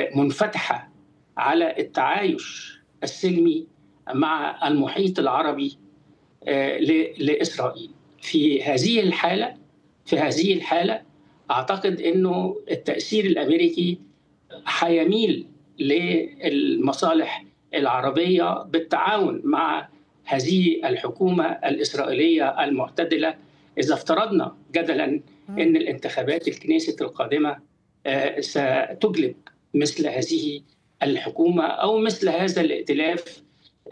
منفتحة على التعايش السلمي مع المحيط العربي لإسرائيل. في هذه الحالة أعتقد أنه التأثير الأمريكي هيميل للمصالح العربية بالتعاون مع هذه الحكومة الإسرائيلية المعتدلة، إذا افترضنا جدلاً أن الانتخابات الكنيست القادمة ستجلب مثل هذه الحكومة أو مثل هذا الائتلاف.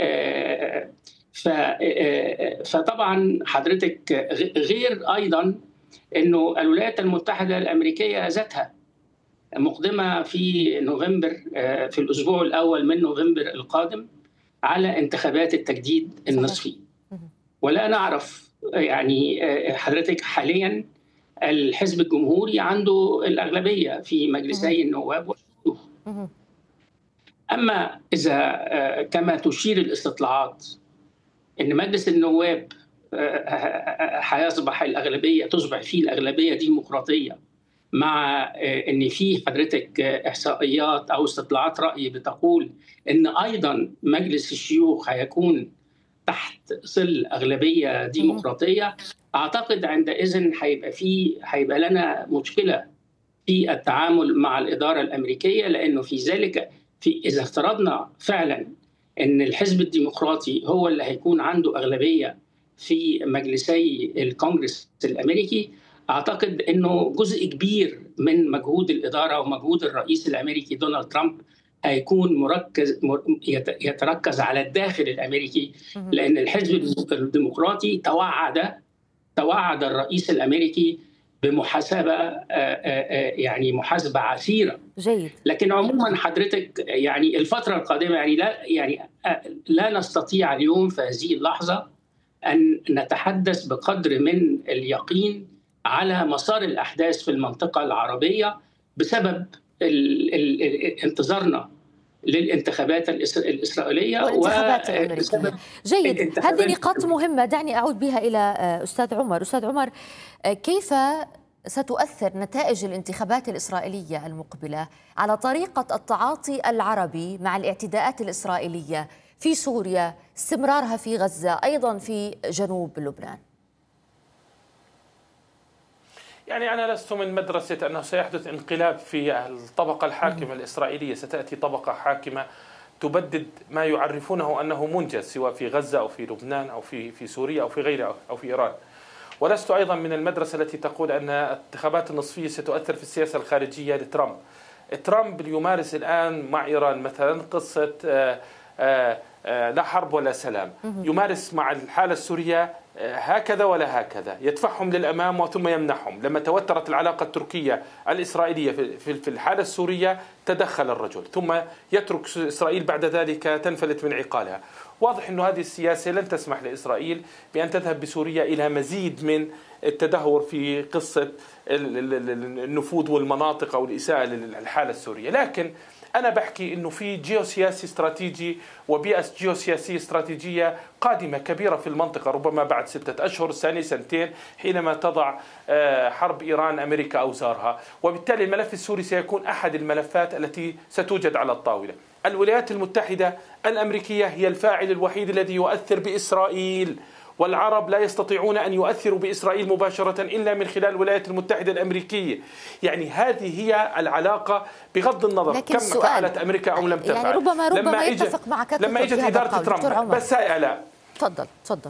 فطبعا حضرتك غير أيضا أنه الولايات المتحدة الأمريكية ذاتها مقدمة في نوفمبر، في الأسبوع الأول من نوفمبر القادم، على انتخابات التجديد النصفي. ولا نعرف يعني حضرتك حاليا الحزب الجمهوري عنده الأغلبية في مجلسي النواب والشيوخ. أما إذا كما تشير الاستطلاعات أن مجلس النواب تصبح فيه الأغلبية ديمقراطية، مع أن في حضرتك إحصائيات أو استطلاعات رأي بتقول أن أيضا مجلس الشيوخ هيكون تحت ظل أغلبية ديمقراطية، أعتقد عندئذ هيبقى لنا مشكلة في التعامل مع الإدارة الأمريكية، لأنه في ذلك إذا افترضنا فعلا أن الحزب الديمقراطي هو اللي هيكون عنده أغلبية في مجلسي الكونغرس الأمريكي، أعتقد أنه جزء كبير من مجهود الإدارة ومجهود الرئيس الأمريكي دونالد ترامب هيكون يتركز على الداخل الأمريكي، لأن الحزب الديمقراطي توعد الرئيس الأمريكي بمحاسبة، يعني محاسبة عسيرة. جيد. لكن عموما حضرتك يعني الفترة القادمة لا نستطيع اليوم في هذه اللحظة أن نتحدث بقدر من اليقين على مسار الأحداث في المنطقة العربية بسبب انتظارنا للانتخابات الإسرائيلية والانتخابات الأمريكية. جيد، هذه نقاط مهمة. دعني أعود بها إلى أستاذ عمر. أستاذ عمر، كيف ستؤثر نتائج الانتخابات الإسرائيلية المقبلة على طريقة التعاطي العربي مع الاعتداءات الإسرائيلية في سوريا، استمرارها في غزة، أيضا في جنوب لبنان؟ يعني أنا لست من مدرسة أنه سيحدث انقلاب في الطبقة الحاكمة الإسرائيلية، ستأتي طبقة حاكمة تبدد ما يعرفونه أنه منجز، سواء في غزة أو في لبنان أو في سوريا أو في غيرها أو في إيران. ولست أيضا من المدرسة التي تقول أن الانتخابات النصفية ستؤثر في السياسة الخارجية لترامب. ترامب يمارس الآن مع إيران مثلا قصة لا حرب ولا سلام، يمارس مع الحالة السورية هكذا ولا هكذا، يدفعهم للأمام وثم يمنحهم. لما توترت العلاقة التركية الإسرائيلية في الحالة السورية تدخل الرجل، ثم يترك إسرائيل بعد ذلك تنفلت من عقالها. واضح أن هذه السياسة لن تسمح لإسرائيل بأن تذهب بسوريا إلى مزيد من التدهور في قصة النفوذ والمناطق أو الإساءة للحالة السورية. لكن أنا بحكي إنه في جيوسياسي استراتيجي وبيئة جيوسياسية استراتيجية قادمة كبيرة في المنطقة، ربما بعد 6 أشهر، سنتين، حينما تضع حرب إيران أمريكا أوزارها. وبالتالي الملف السوري سيكون أحد الملفات التي ستوجد على الطاولة. الولايات المتحدة الأمريكية هي الفاعل الوحيد الذي يؤثر بإسرائيل، والعرب لا يستطيعون أن يؤثروا بإسرائيل مباشرة إلا من خلال الولايات المتحدة الأمريكية. يعني هذه هي العلاقة بغض النظر كم فعلت أمريكا أو لم تفعل. يعني ربما يتفق معك لما إجت إدارة ترامب، بس لا تفضل.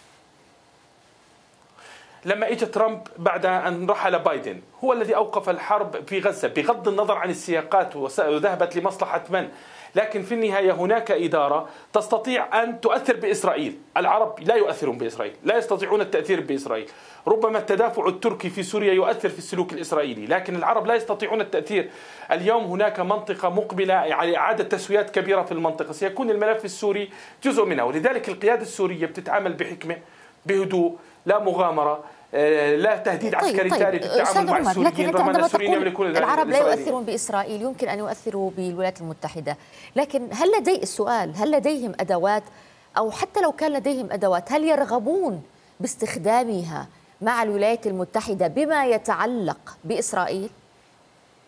لما اجى ترامب بعد أن رحل بايدن، هو الذي أوقف الحرب في غزة بغض النظر عن السياقات وذهبت لمصلحة من. لكن في النهاية هناك إدارة تستطيع أن تؤثر بإسرائيل. العرب لا يؤثرون بإسرائيل، لا يستطيعون التأثير بإسرائيل. ربما التدافع التركي في سوريا يؤثر في السلوك الإسرائيلي، لكن العرب لا يستطيعون التأثير. اليوم هناك منطقة مقبلة على إعادة تسويات كبيرة في المنطقة، سيكون الملف السوري جزء منها. ولذلك القيادة السورية بتتعامل بحكمة، بهدوء، لا مغامرة، لا تهديد عسكري تالي في التعامل مع السوريين، رغم أن السوريين يملكون العرب لا يؤثرون بإسرائيل، يمكن أن يؤثروا بالولايات المتحدة. لكن هل لديهم أدوات، أو حتى لو كان لديهم أدوات، هل يرغبون باستخدامها مع الولايات المتحدة بما يتعلق بإسرائيل؟